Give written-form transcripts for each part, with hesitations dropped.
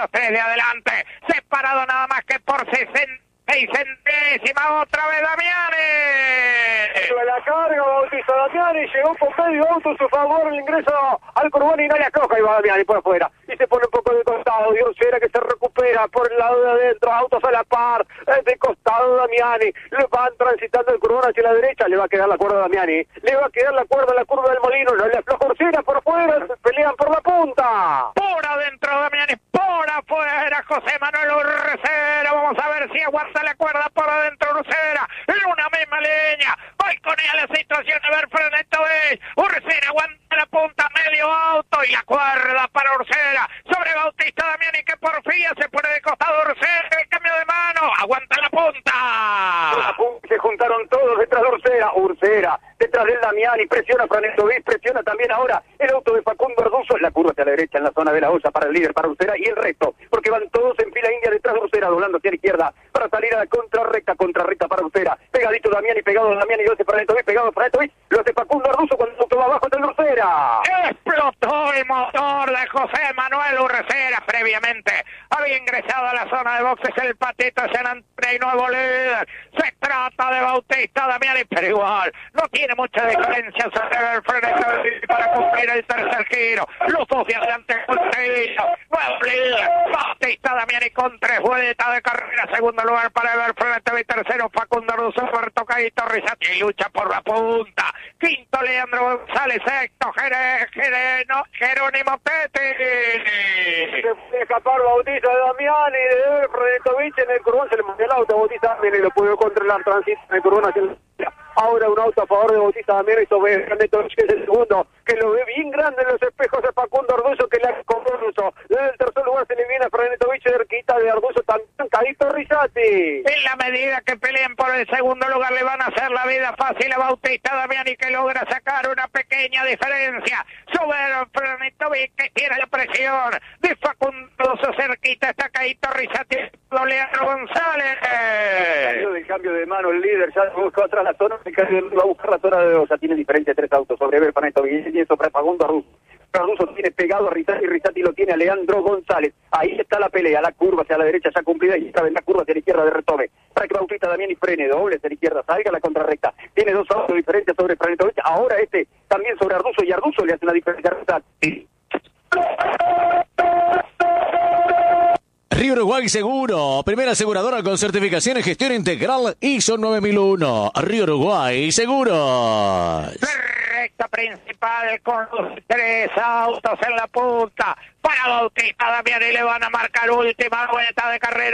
los tres de adelante, separado nada más que por 66 centésimas, otra vez Damiani. La carga Bautista Damiani, llegó con medio auto a su favor, el ingreso al Curbón y no le afloja, y va Damiani por afuera, y se pone un poco de costado, y Ursera que se recupera por el lado de adentro, autos a la par, de costado Damiani, le van transitando el Curbón hacia la derecha, le va a quedar la cuerda a Damiani, le va a quedar la cuerda en la curva del Molino, no le afloja Ursera por fuera, se pelean por la punta. Por adentro Damiani, por afuera José Manuel Ursera, vamos a ver si aguanta la cuerda por adentro Ursera, en una misma leña, balconea la situación de ver Frenetovich, Ursera aguanta la punta, medio auto y la cuerda para Ursera, sobre Bautista Damiani que porfía, se pone de costado Ursera, el cambio de mano, aguanta la punta. Se juntaron todos detrás de Ursera, detrás del Damiani, presiona Frenetovich, presiona también ahora el auto de Facundo Arduzo, la curva hacia la derecha en la zona de la olla para el líder, para Ursera y el resto, porque van todos en fila india detrás de Ursera, doblando hacia la izquierda, para salir a la contrarrecta para Ursera, pegadito Damiani, pegado Damiani, lo hace Frenetovich, pegado Frenetovich, lo hace Facundo Arduzo cuando el auto va abajo de Ursera. Explotó el motor de José Manuel Ursera previamente, había ingresado a la zona de boxes el Patito Senantre y nuevo líder, se trata de Bautista Damiani, pero igual, no tiene mucha diferencia sobre el Frenetovich para cumplir el tercer giro, los dos de adelante conseguido, nuevo líder, Bautista Damiani con 3 vueltas de carrera, segundo lugar para el Frenetovich, tercero Facundo Arduzo, cuarto Caíto Rizzati y lucha por la punta, quinto Leandro González, sexto Jerónimo Petti. Se puede escapar Bautista Damiani de Frenetovich en el Curbón, se le movió el auto a Bautista Damiani, lo pudo controlar, transita en el Curbón hacia el... Ahora un auto a favor de Bautista Damiani, sobre Frenetovich, que es el segundo, que lo ve bien grande en los espejos de Facundo Arduzo, que le ha Arduzo. Desde el tercer lugar se le viene a Frenetovich, cerquita de Arduzo, también Caíto Rizzati. En la medida que peleen por el segundo lugar, le van a hacer la vida fácil a Bautista Damiani, que logra sacar una pequeña diferencia sobre Frenetovich, que tiene la presión de Facundo Arduzo, cerquita está Caíto Rizzati, Leandro González. El cambio de mano, el líder ya buscó atrás la zona, va a buscar la zona de 2, ya tiene diferencia de 3 autos sobre Frenetovich y sobre Facundo Arduzo. Arduzo tiene pegado a Rizzati y Rizzati lo tiene a Leandro González. Ahí está la pelea, la curva hacia la derecha ya cumplida y esta vez la curva hacia la izquierda de retome. Para que Bautista Damiani frene, doble hacia la izquierda, salga a la contrarrecta. Tiene 2 autos diferentes sobre Frenetovich, ahora este también sobre Arduzo y Arduzo le hace una diferencia a Rizzati. Río Uruguay Seguro, primera aseguradora con certificación en gestión integral ISO 9001. Río Uruguay Seguros. Recta principal con los 3 autos en la punta. Para Bautista Damiani le van a marcar última vuelta de carrera.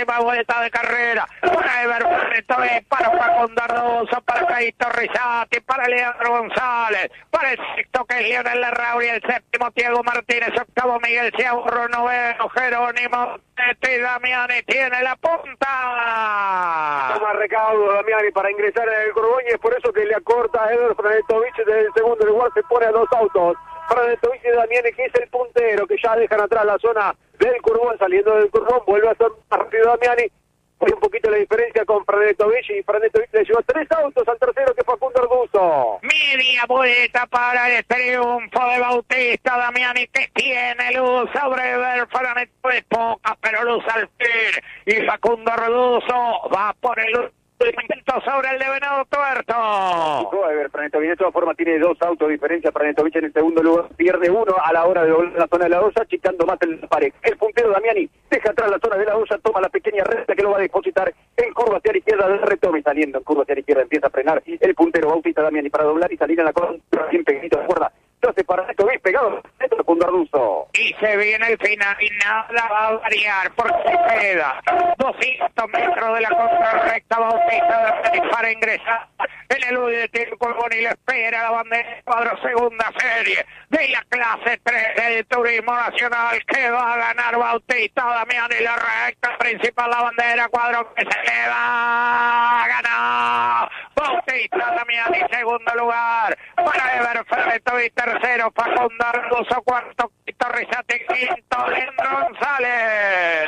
Para Ever Frenetovich, para Facundo Arduzo, para Caíto Rizzati, para Leandro González, para el sexto que es Leonel Larrauri, el séptimo Diego Martínez, octavo Miguel Ciaurro, noveno Jerónimo Petti. Damiani tiene la punta. Toma recaudo Damiani para ingresar en el Curbón y es por eso que le acorta a Ever Frenetovich desde el segundo lugar, se pone a 2 autos. Frenetovich y Damiani, que es el puntero, que ya dejan atrás la zona del Curbón, saliendo del Curbón, vuelve a ser más rápido Damiani, fue un poquito la diferencia con Frenetovich y Frenetovich le llevó 3 autos al tercero que fue Facundo Arduzo. Media vuelta para el triunfo de Bautista Damiani, que tiene luz sobre Ever Frenetovich, poca pero luz al fin, y Facundo Arduzo va por el intento sobre el de Venado Tuerto. Frenetovich de todas formas tiene 2 autos de diferencia. Frenetovich en el segundo lugar pierde 1 a la hora de doblar la zona de la 2, achicando más el pared. El puntero Damiani deja atrás la zona de la 2, toma la pequeña recta que lo va a depositar en curva hacia la izquierda del retome, saliendo en curva hacia la izquierda empieza a frenar el puntero Bautista Damiani para doblar y salir en la contra, bien pegadito de cuerda. Entonces para Frenetovich pegado a Facundo Arduzo. Y se viene el final y nada va a variar porque se queda 200 metros de la contrarrecta. Bautista Damiani para ingresar en el último Curbón y le espera la bandera cuadro segunda serie de la clase 3 del Turismo Nacional, que va a ganar Bautista Damiani. La recta principal, la bandera cuadro que se le va a ganar Bautista Damiani, segundo lugar para Ever Frenetovich, tercero Facundo Arduzo, cuarto Rizzati, quinto Leandro González.